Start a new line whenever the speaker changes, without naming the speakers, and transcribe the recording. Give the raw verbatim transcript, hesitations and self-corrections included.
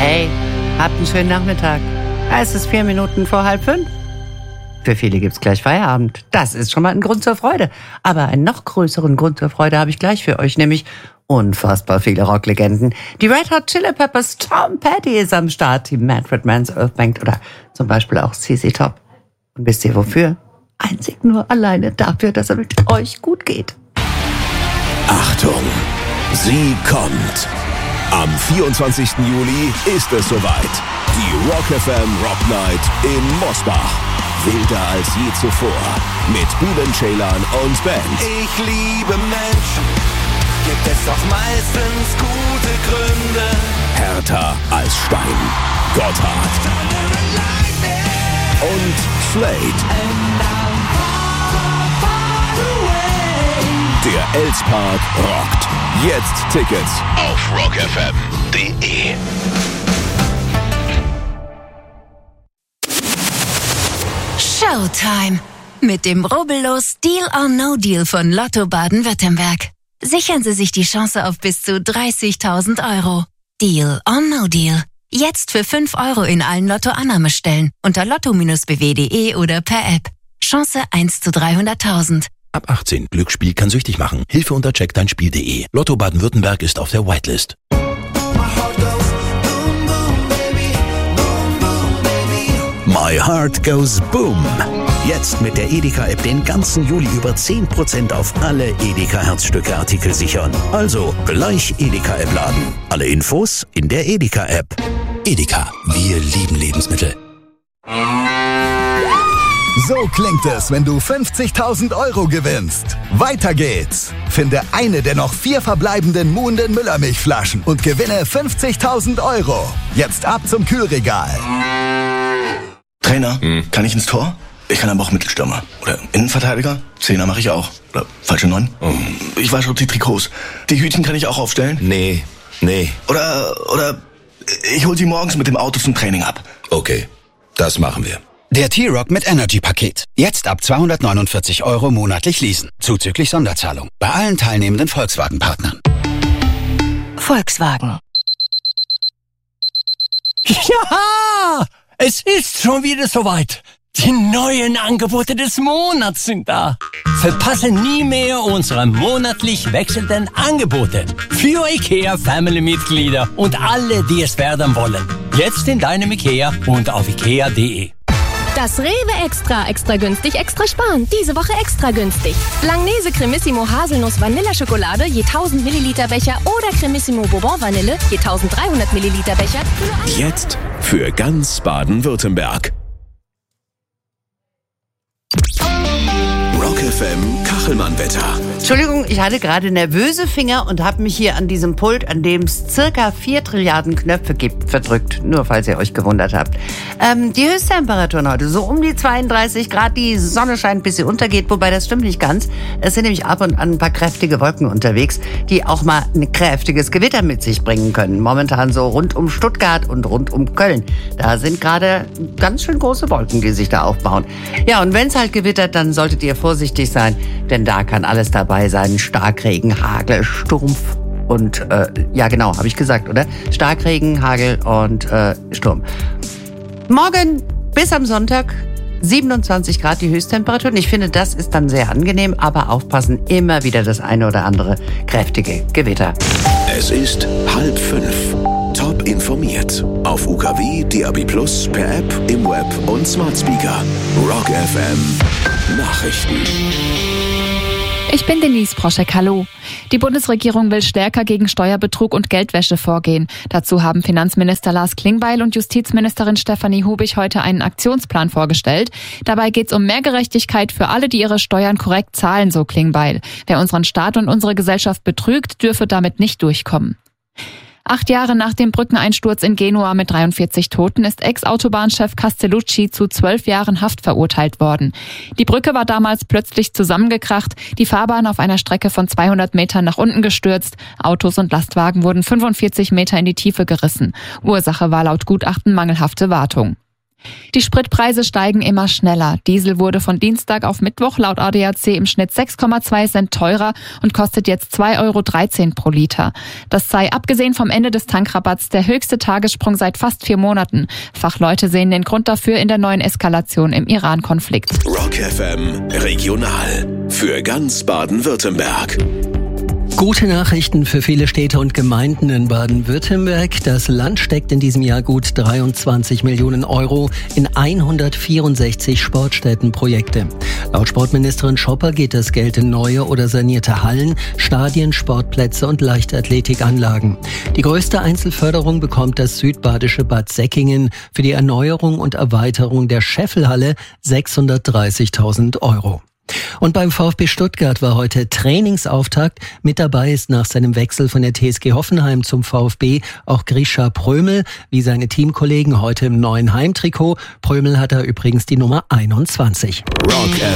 Hey, habt einen schönen Nachmittag. Es ist vier Minuten vor halb fünf. Für viele gibt's gleich Feierabend. Das ist schon mal ein Grund zur Freude. Aber einen noch größeren Grund zur Freude habe ich gleich für euch, nämlich unfassbar viele Rocklegenden. Die Red Hot Chili Peppers, Tom Petty ist am Start, die Manfred Mann's Earth Band oder zum Beispiel auch C C Top. Und wisst ihr wofür? Einzig nur alleine dafür, dass es mit euch gut geht.
Achtung, sie kommt. Am vierundzwanzigsten Juli ist es soweit. Die Rock F M Rock Night in Mosbach. Wilder als je zuvor. Mit Bülent Ceylan und Band.
Ich liebe Menschen. Gibt es doch meistens gute Gründe.
Härter als Stein. Gotthard. Und Slade. Der Elspark rockt. Jetzt Tickets auf rock f m punkt d e.
Showtime mit dem rubbellos Deal or No Deal von Lotto Baden-Württemberg. Sichern Sie sich die Chance auf bis zu dreißigtausend Euro. Deal or No Deal. Jetzt für fünf Euro in allen Lotto-Annahmestellen unter lotto b w punkt d e oder per App. Chance eins zu dreihunderttausend.
Ab achtzehn. Glücksspiel kann süchtig machen. Hilfe unter check dein spiel punkt d e. Lotto Baden-Württemberg ist auf der Whitelist.
My Heart Goes Boom. Jetzt mit der Edeka-App den ganzen Juli über zehn Prozent auf alle Edeka-Herzstücke-Artikel sichern. Also gleich Edeka-App laden. Alle Infos in der Edeka-App.
Edeka, wir lieben Lebensmittel.
So klingt es, wenn du fünfzigtausend Euro gewinnst. Weiter geht's. Finde eine der noch vier verbleibenden Muhnden Müllermilchflaschen und gewinne fünfzigtausend Euro. Jetzt ab zum Kühlregal.
Trainer, hm. kann ich ins Tor? Ich kann aber auch Mittelstürmer. Oder Innenverteidiger? Zehner mache ich auch. Oder falsche Neun? Oh. Ich wasche die Trikots. Die Hütchen kann ich auch aufstellen?
Nee, nee.
Oder, oder ich hol sie morgens mit dem Auto zum Training ab.
Okay, das machen wir.
Der T-Rock mit Energy-Paket. Jetzt ab zweihundertneunundvierzig Euro monatlich leasen. Zuzüglich Sonderzahlung. Bei allen teilnehmenden Volkswagen-Partnern.
Volkswagen.
Ja! Es ist schon wieder soweit. Die neuen Angebote des Monats sind da. Verpasse nie mehr unsere monatlich wechselnden Angebote. Für IKEA Family-Mitglieder und alle, die es werden wollen. Jetzt in deinem IKEA und auf ikea punkt d e.
Das Rewe Extra, extra günstig, extra sparen. Diese Woche extra günstig. Langnese Cremissimo Haselnuss Vanilleschokolade je tausend Milliliter Becher oder Cremissimo Bourbon Vanille je dreizehnhundert Milliliter Becher.
Jetzt für ganz Baden-Württemberg. Rock F M Kachelmann-Wetter.
Entschuldigung, ich hatte gerade nervöse Finger und habe mich hier an diesem Pult, an dem es circa vier Trilliarden Knöpfe gibt, verdrückt. Nur falls ihr euch gewundert habt. Ähm, die Höchsttemperaturen heute so um die zweiunddreißig Grad. Die Sonne scheint, bis sie untergeht. Wobei, das stimmt nicht ganz. Es sind nämlich ab und an ein paar kräftige Wolken unterwegs, die auch mal ein kräftiges Gewitter mit sich bringen können. Momentan so rund um Stuttgart und rund um Köln. Da sind gerade ganz schön große Wolken, die sich da aufbauen. Ja, und wenn es halt gewittert, dann solltet ihr vorsichtig sein, denn da kann alles dabei sein. Starkregen, Hagel, Sturm und, äh, ja genau, habe ich gesagt, oder? Starkregen, Hagel und äh, Sturm. Morgen bis am Sonntag siebenundzwanzig Grad die Höchsttemperatur. Ich finde, das ist dann sehr angenehm, aber aufpassen, immer wieder das eine oder andere kräftige Gewitter.
Es ist halb fünf. Top informiert. Auf U K W, D A B plus, per App, im Web und Smart Speaker. Rock F M Nachrichten.
Ich bin Denise Proschek, hallo. Die Bundesregierung will stärker gegen Steuerbetrug und Geldwäsche vorgehen. Dazu haben Finanzminister Lars Klingbeil und Justizministerin Stefanie Hubig heute einen Aktionsplan vorgestellt. Dabei geht es um mehr Gerechtigkeit für alle, die ihre Steuern korrekt zahlen, so Klingbeil. Wer unseren Staat und unsere Gesellschaft betrügt, dürfe damit nicht durchkommen. Acht Jahre nach dem Brückeneinsturz in Genua mit dreiundvierzig Toten ist Ex-Autobahnchef Castellucci zu zwölf Jahren Haft verurteilt worden. Die Brücke war damals plötzlich zusammengekracht, die Fahrbahn auf einer Strecke von zweihundert Metern nach unten gestürzt, Autos und Lastwagen wurden fünfundvierzig Meter in die Tiefe gerissen. Ursache war laut Gutachten mangelhafte Wartung. Die Spritpreise steigen immer schneller. Diesel wurde von Dienstag auf Mittwoch laut A D A C im Schnitt sechs Komma zwei Cent teurer und kostet jetzt zwei Euro dreizehn pro Liter. Das sei abgesehen vom Ende des Tankrabatts der höchste Tagessprung seit fast vier Monaten. Fachleute sehen den Grund dafür in der neuen Eskalation im Iran-Konflikt.
Rock F M Regional für ganz Baden-Württemberg.
Gute Nachrichten für viele Städte und Gemeinden in Baden-Württemberg. Das Land steckt in diesem Jahr gut dreiundzwanzig Millionen Euro in hundertvierundsechzig Sportstättenprojekte. Laut Sportministerin Schopper geht das Geld in neue oder sanierte Hallen, Stadien, Sportplätze und Leichtathletikanlagen. Die größte Einzelförderung bekommt das südbadische Bad Säckingen für die Erneuerung und Erweiterung der Scheffelhalle sechshundertdreißigtausend Euro. Und beim VfB Stuttgart war heute Trainingsauftakt. Mit dabei ist nach seinem Wechsel von der T S G Hoffenheim zum VfB auch Grisha Prömel, wie seine Teamkollegen heute im neuen Heimtrikot. Prömel hat da übrigens die Nummer einundzwanzig.
Rock